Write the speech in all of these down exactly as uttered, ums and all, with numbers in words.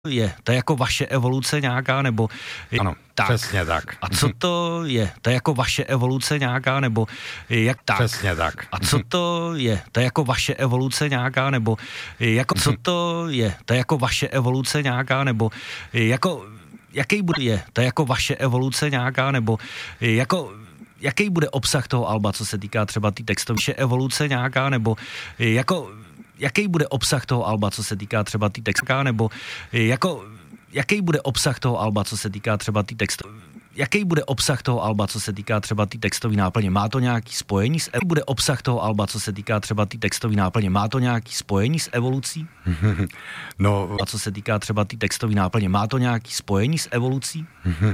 je? To je jako vaše evoluce nějaká, nebo... Ano, tak. Přesně tak. A co to je? To je jako vaše evoluce nějaká, nebo... Jak tak? Přesně tak. A co to je? To je jako vaše evoluce nějaká, nebo... Jako, co to je? To je jako vaše evoluce nějaká, nebo... Jako... Jaký bude je? To je jako vaše evoluce nějaká, nebo... Jako... Jaký bude obsah toho alba, co se týká třeba té tý textové evoluce nějaká, nebo... Jako... Jaký bude obsah toho alba, co se týká třeba té tý textové, nebo jako, jaký bude obsah toho alba, co se týká třeba té tý textové, jaký bude obsah toho alba, co se týká třeba té tý textové náplně, má to nějaký spojení s, jaký bude obsah toho alba, co se týká třeba té tý textové náplně, má to nějaký spojení s evolucí? No, a co se týká třeba té tý textové náplně, má to nějaký spojení s evolucí?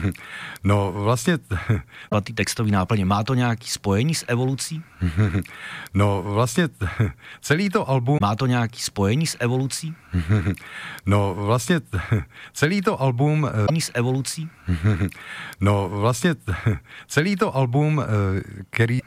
No, vlastně... A té textové náplně, má to nějaký spojení s evolucí? No, vlastně celý to album... Má to nějaký spojení s evolucí? No, vlastně celý to album... S evolucí? No, vlastně celý to album, který...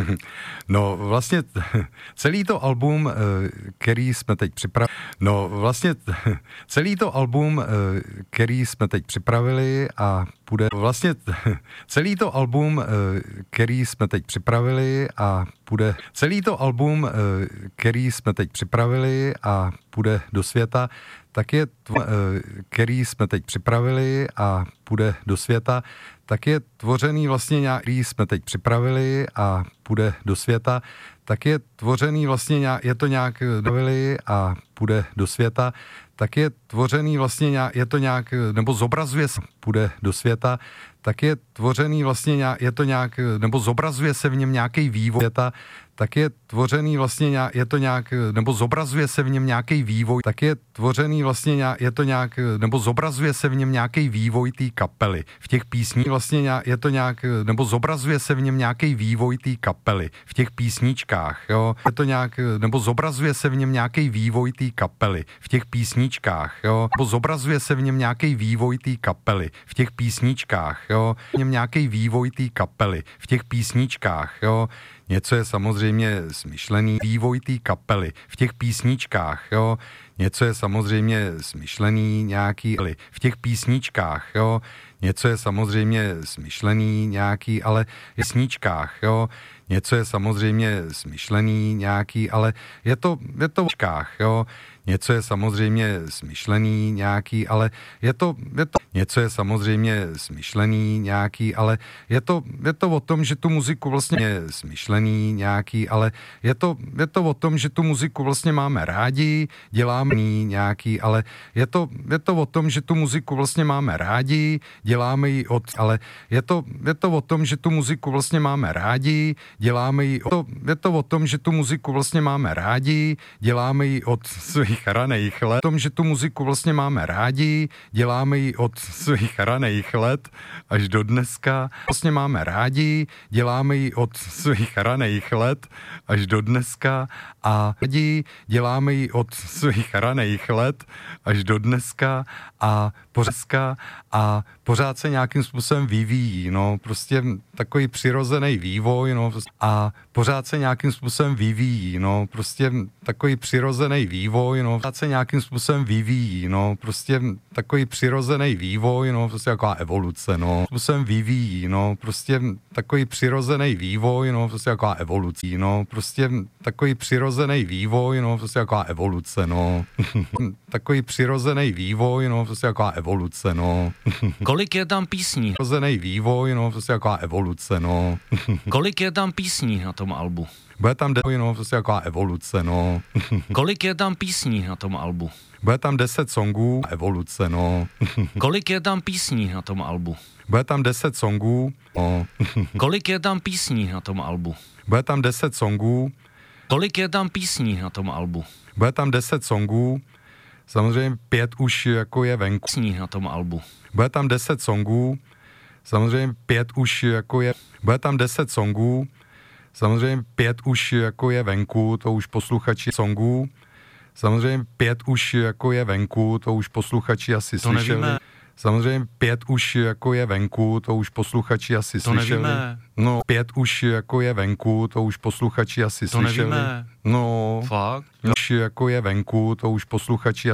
No, vlastně celý to album, který jsme teď připravili... No, vlastně celý to album, který jsme teď připravili a bude... Vlastně celý to album, který jsme teď připravili a bude... Celý to album, který jsme teď připravili a půjde do světa, tak je, tvo- který jsme teď připravili a půjde do světa, tak je tvořený vlastně nějak, který jsme teď připravili a půjde do světa, tak je tvořený vlastně nějak, je to nějak dovili a půjde do světa, tak je tvořený vlastně nějak, je to nějak, nebo zobrazuje se, půjde do světa, tak je tvořený vlastně nějak, je to nějak, nebo zobrazuje se v něm nějaký vývoj světa, tak je tvořený vlastně nějak, je to nějak, nebo zobrazuje se v něm nějaký vývoj, tak je tvořený vlastně nějak, je to nějak, nebo zobrazuje se v něm nějaký vývoj té kapely. V těch písních vlastně nějak, je to nějak, nebo zobrazuje se v něm nějaký vývoj té kapely. V těch písničkách, jo, je to nějak, nebo zobrazuje se v něm nějaký vývoj té kapely. V těch písničkách, jo, nebo zobrazuje se v něm nějaký vývoj té kapely. V těch písničkách, jo, v něm nějaký vývoj té kapely. V těch písničkách, jo. Něco je samozřejmě smyšlený vývoj té kapely v těch písničkách, jo. Něco je samozřejmě smyšlený nějaký, v těch písničkách, jo. Něco je samozřejmě smyšlený nějaký, ale v písničkách, jo. Něco je samozřejmě smyšlený nějaký, ale je to, je to v písničkách, jo. Něco je samozřejmě smyšlený nějaký, ale je to, je to, něco je samozřejmě smyšlený nějaký, ale je to, je to o tom, že tu muziku vlastně je smyšlený nějaký, ale je to, je to o tom, že tu muziku vlastně máme rádi, děláme nějaký, ale je to, je to o tom, že tu muziku vlastně máme rádi, děláme ji od, ale je to, je to o tom, že tu muziku vlastně máme rádi, děláme ji od, je to o tom, že tu muziku vlastně máme rádi, děláme ji od svých raných let, o tom, že tu muziku vlastně máme rádi, děláme ji od svých raných let až do dneska, vlastně máme rádi, děláme ji od svých raných let až do dneska a rádi, děláme ji od svých raných let až do dneska a pořádka a pořád se nějakým způsobem vyvíjí, no, prostě takový přirozený vývoj, no, a pořád se nějakým způsobem vyvíjí, no, prostě takový přirozený vývoj, no, pořád se nějakým způsobem vyvíjí, no, prostě takový přirozený vývoj, no, prostě taková evoluce, no, způsobem vyvíjí, no, prostě takový přirozený vývoj, no, prostě taková evoluce, no, prostě takový přirozený vývoj, no, prostě taková evoluce, no, takový přirozený vývoj, no, prostě taková evoluce, no. Kolik je tam písní? Přirozený vývoj, no, prostě taková evoluce, no. Kolik je tam písní na tom albu? Bude tam deset, no, prostě taková evoluce, no. Kolik je tam písní na tom albu? Bude tam deset songů, evoluce, no. Kolik je tam písní na tom albu? Bude tam deset songů, no. Kolik je tam písní na tom albu? Bude tam deset songů. Kolik je tam písní na tom albu? Bude tam deset songů. Samozřejmě pět už jako je venku. Písní na tom albu. Bude tam deset songů. Samozřejmě pět už jako je. Bude tam deset songů. Samozřejmě pět už jako je venku, to už posluchači songů. Samozřejmě pět už jako je venku, to už posluchači asi to slyšeli. Nevíme. Samozřejmě pět už jako je venku, to už posluchači asi to slyšeli. Nevíme. No, pět už jako je venku, to už posluchači asi to slyšeli. Nevíme. No, fakt? Už jako je venku, to už posluchači